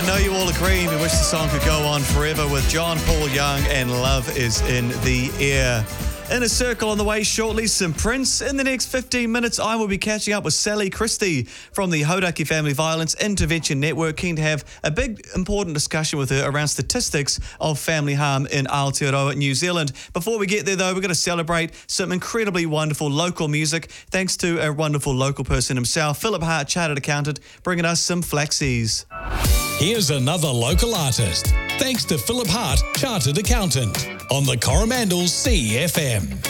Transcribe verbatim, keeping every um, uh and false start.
know you all agree. We wish the song could go on forever with John Paul Young and Love is in the Air. In a circle on the way shortly, some Prince. In the next fifteen minutes, I will be catching up with Sally Christie from the Hodaki Family Violence Intervention Network. Keen to have a big, important discussion with her around statistics of family harm in Aotearoa, New Zealand. Before we get there, though, we're going to celebrate some incredibly wonderful local music, thanks to a wonderful local person himself, Philip Hart, Chartered Accountant, bringing us some flaxies. Here's another local artist, thanks to Philip Hart, Chartered Accountant, on the Coromandel C F M.